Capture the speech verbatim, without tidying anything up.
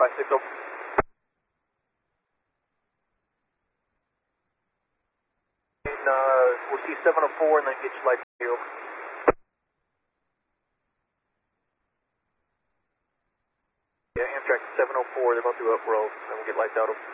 five six zero. And uh, we'll see seven oh four and then get your lights over. Yeah, Amtrak seven oh four, they're going through up roll, and we'll get lights out over.